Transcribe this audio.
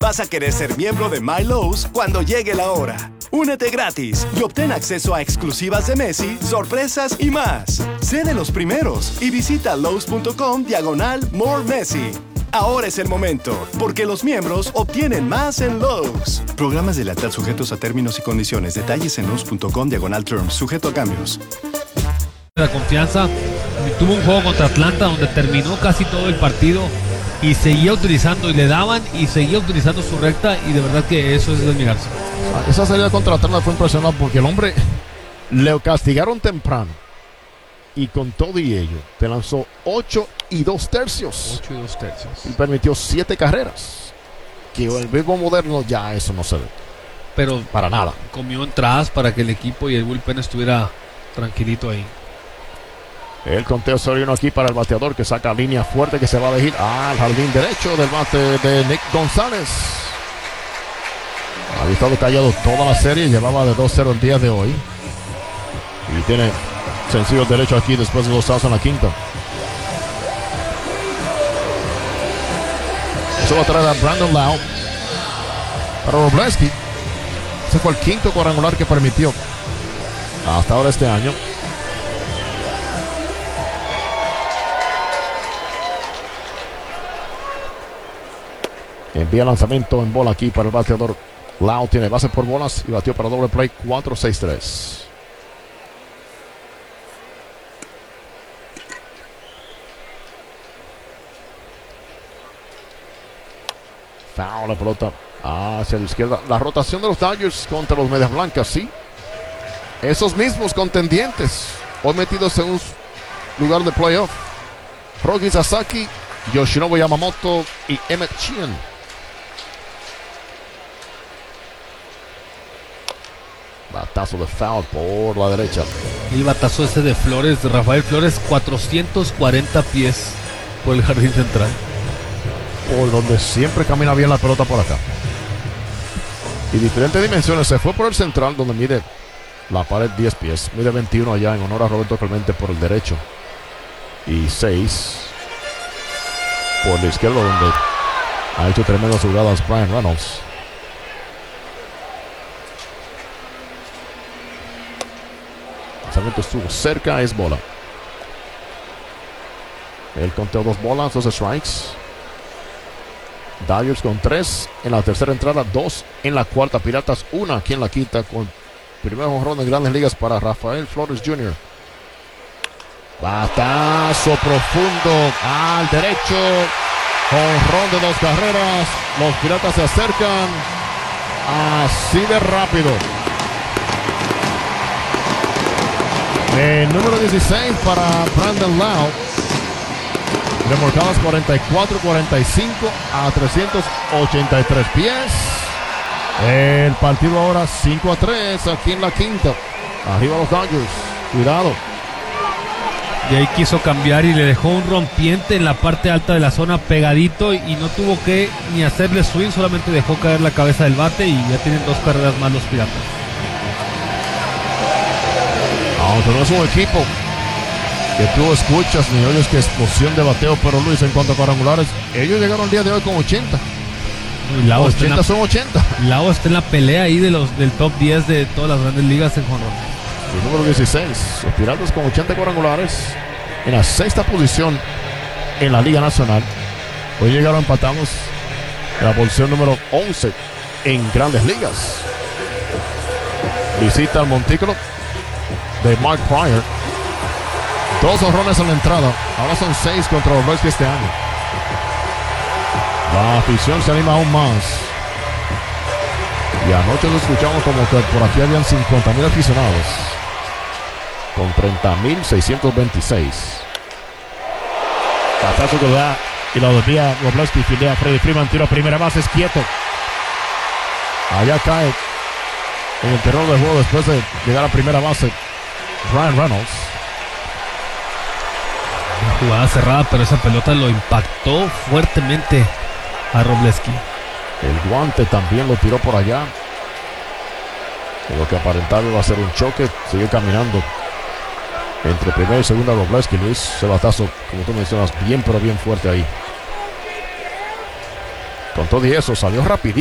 vas a querer ser miembro de My Lowe's cuando llegue la hora. Únete gratis y obtén acceso a exclusivas de Messi, sorpresas y más. Sé de los primeros y visita Lowe's.com/More Messi. Ahora es el momento, porque los miembros obtienen más en Lowe's. Programas de lealtad sujetos a términos y condiciones. Detalles en Lowe's.com/terms, sujeto a cambios. La confianza, tuvo un juego contra Atlanta donde terminó casi todo el partido y seguía utilizando, y le daban y seguía utilizando su recta, y de verdad que eso es de admirarse. Esa salida contra Atlanta fue impresionante porque el hombre le castigaron temprano y con todo y ello te lanzó 8 2/3 y permitió 7 carreras, que el béisbol moderno ya eso no se ve, pero para nada. Comió entradas para que el equipo y el bullpen estuviera tranquilito ahí. El conteo se vino aquí para el bateador, que saca línea fuerte, que se va a elegir al jardín derecho del bate de Nick González. Había estado callado toda la serie, llevaba de 2-0 el día de hoy y tiene sencillo derecho aquí después de 2 outs en la quinta. Eso va a traer a Brandon Lowe para Wroblewski. Ese fue el quinto cuadrangular que permitió hasta ahora este año. Envía lanzamiento en bola aquí para el bateador. Lowe tiene base por bolas y batió para doble play. 4-6-3. Foul, la pelota hacia la izquierda. La rotación de los Dodgers contra los Medias Blancas, sí. Esos mismos contendientes hoy metidos en un lugar de playoff. Roki Sasaki, Yoshinobu Yamamoto y Emmett Sheehan. Batazo de foul por la derecha. El batazo ese de Flores, de Rafael Flores, 440 pies por el jardín central. Por donde siempre camina bien la pelota por acá. Y diferentes dimensiones. Se fue por el central, donde mide la pared 10 pies. Mide 21 allá en honor a Roberto Clemente por el derecho. Y 6 por la izquierda, donde ha hecho tremendas jugadas Bryan Reynolds. Estuvo cerca, es bola. El conteo 2 bolas, 2 strikes. Dodgers con 3 en la tercera entrada, 2 en la cuarta. Piratas 1 aquí en la quinta, con primer jonrón de Grandes Ligas para Rafael Flores Jr. Batazo profundo al derecho. Jonrón de 2 carreras. Los Piratas se acercan así de rápido. El número 16 para Brandon Lowe. Remolcadas 44-45 a 383 pies. El partido ahora 5-3 aquí en la quinta. Arriba los Dodgers. Cuidado. Y ahí quiso cambiar y le dejó un rompiente en la parte alta de la zona pegadito, y no tuvo que ni hacerle swing, solamente dejó caer la cabeza del bate y ya tienen 2 carreras más los Piratas. Aunque no es un equipo que tú escuchas ni oyes que explosión de bateo, pero Luis, en cuanto a cuadrangulares, ellos llegaron el día de hoy con 80. Y Lau 80 son 80. Lau está en la pelea ahí del top 10 de todas las Grandes Ligas en jonrón. El número 16, los Piratas con 80 cuadrangulares en la 6ª posición en la Liga Nacional. Hoy llegaron empatados en la posición número 11 en Grandes Ligas. Visita al montículo de Mark Prior. 2 honrones en la entrada. Ahora son 6 contra los Reds este año. La afición se anima aún más. Y anoche lo escuchamos como que por aquí habían 50,000 aficionados. Con 30,626. Batazo que da y lo desvía Wroblewski. Fildea Freddie Freeman. Tiro a primera base, es quieto. Allá cae en el terreno de juego después de llegar a primera base Bryan Reynolds. Una jugada cerrada, pero esa pelota lo impactó fuertemente a Wroblewski. El guante también lo tiró por allá. Lo que aparentaba iba a ser un choque. Sigue caminando entre primera y segunda Wroblewski. Luis, ese batazo, como tú mencionas, bien pero bien fuerte ahí. Con todo y eso, salió rapidito.